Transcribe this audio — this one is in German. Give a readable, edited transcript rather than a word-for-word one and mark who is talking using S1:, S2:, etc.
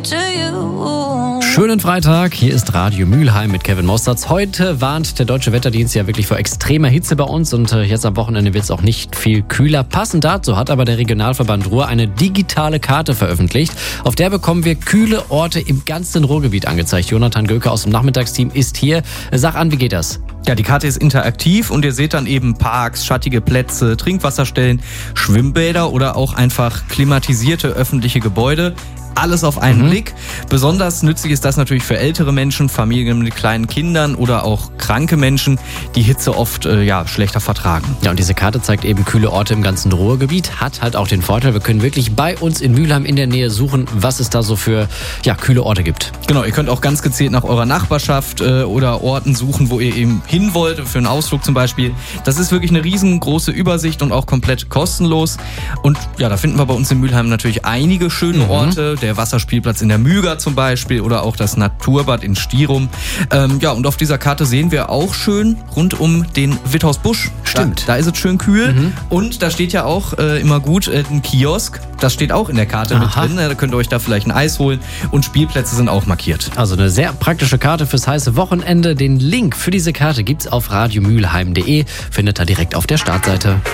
S1: Schönen Freitag, hier ist Radio Mülheim mit Kevin Mosterz. Heute warnt der Deutsche Wetterdienst ja wirklich vor extremer Hitze bei uns und jetzt am Wochenende wird es auch nicht viel kühler. Passend dazu hat aber der Regionalverband Ruhr eine digitale Karte veröffentlicht. Auf der bekommen wir kühle Orte im ganzen Ruhrgebiet angezeigt. Jonathan Göke aus dem Nachmittagsteam ist hier. Sag an, wie geht das?
S2: Ja, die Karte ist interaktiv und ihr seht dann eben Parks, schattige Plätze, Trinkwasserstellen, Schwimmbäder oder auch einfach klimatisierte öffentliche Gebäude. Alles auf einen Blick. Besonders nützlich ist das natürlich für ältere Menschen, Familien mit kleinen Kindern oder auch kranke Menschen, die Hitze oft schlechter vertragen.
S1: Ja, und diese Karte zeigt eben kühle Orte im ganzen Ruhrgebiet. Hat halt auch den Vorteil, wir können wirklich bei uns in Mülheim in der Nähe suchen, was es da so für kühle Orte gibt.
S2: Genau, ihr könnt auch ganz gezielt nach eurer Nachbarschaft oder Orten suchen, wo ihr eben hin wollt, für einen Ausflug zum Beispiel. Das ist wirklich eine riesengroße Übersicht und auch komplett kostenlos. Und ja, da finden wir bei uns in Mülheim natürlich einige schöne Orte. Der Wasserspielplatz in der Müger zum Beispiel oder auch das Naturbad in Stirum. Und auf dieser Karte sehen wir auch schön rund um den Witthausbusch.
S1: Stimmt.
S2: Da ist es schön kühl. Und da steht ja auch immer gut ein Kiosk. Das steht auch in der Karte mit drin. Da könnt ihr euch da vielleicht ein Eis holen. Und Spielplätze sind auch markiert.
S1: Also eine sehr praktische Karte fürs heiße Wochenende. Den Link für diese Karte gibt's auf radiomülheim.de. Findet ihr direkt auf der Startseite.